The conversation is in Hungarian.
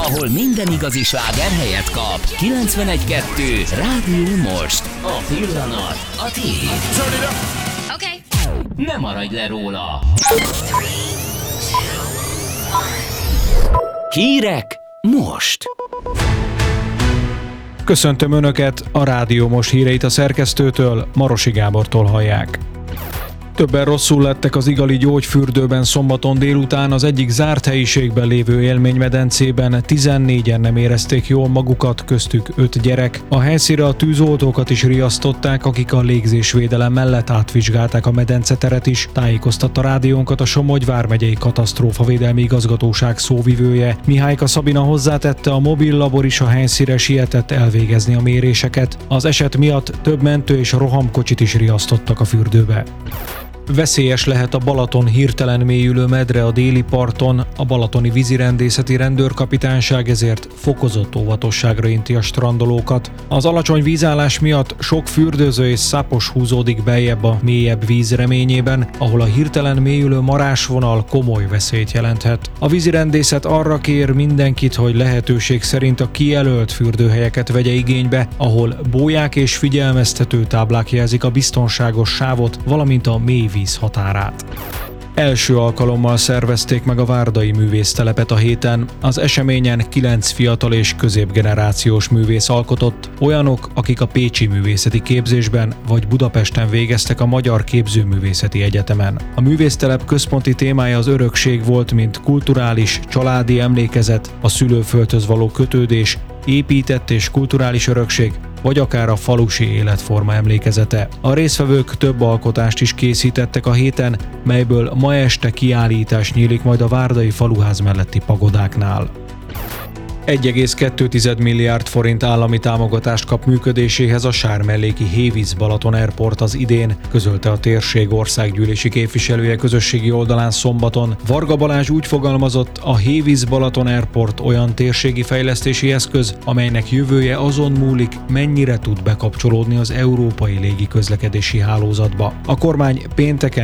ahol minden igazi sláger helyet kap. 91.2 Rádió Most. A pillanat a tiéd. Okay. Ne maradj le róla. Hírek most. Köszöntöm Önöket, a Rádió Most híreit a szerkesztőtől, Marosi Gábortól hallják. Többen rosszul lettek az Igali gyógyfürdőben szombaton délután, az egyik zárt helyiségben lévő élménymedencében 14-en nem érezték jól magukat, köztük 5 gyerek. A helyszínre a tűzoltókat is riasztották, akik a légzésvédelem mellett átvizsgálták a medenceteret is, tájékoztatta rádiónkat a Somogy vármegyei katasztrófavédelmi igazgatóság szóvivője. Mihályka Szabina hozzátette, a mobil labor is a helyszínre sietett elvégezni a méréseket. Az eset miatt több mentő és rohamkocsit is riasztottak a fürdőbe. Veszélyes lehet a Balaton hirtelen mélyülő medre a déli parton, a balatoni vízirendészeti rendőrkapitányság ezért fokozott óvatosságra inti a strandolókat. Az alacsony vízállás miatt sok fürdőző és szápos húzódik beljebb a mélyebb víz reményében, ahol a hirtelen mélyülő marásvonal komoly veszélyt jelenthet. A vízirendészet arra kér mindenkit, hogy lehetőség szerint a kijelölt fürdőhelyeket vegye igénybe, ahol bóják és figyelmeztető táblák jelzik a biztonságos sávot, valamint a mély víz határát. Első alkalommal szervezték meg a várdai művésztelepet a héten. Az eseményen 9 fiatal és középgenerációs művész alkotott, olyanok, akik a Pécsi Művészeti Képzésben vagy Budapesten végeztek a Magyar Képzőművészeti Egyetemen. A művésztelep központi témája az örökség volt, mint kulturális, családi emlékezet, a szülőföldhöz való kötődés, épített és kulturális örökség, vagy akár a falusi életforma emlékezete. A résztvevők több alkotást is készítettek a héten, melyből ma este kiállítás nyílik majd a várdai faluház melletti pagodáknál. 1,2 milliárd forint állami támogatást kap működéséhez a sármelléki Hévíz Balaton Airport az idén, közölte a térség országgyűlési képviselője közösségi oldalán szombaton. Varga Balázs úgy fogalmazott, a Hévíz Balaton Airport olyan térségi fejlesztési eszköz, amelynek jövője azon múlik, mennyire tud bekapcsolódni az európai légiközlekedési hálózatba. A kormány pénteken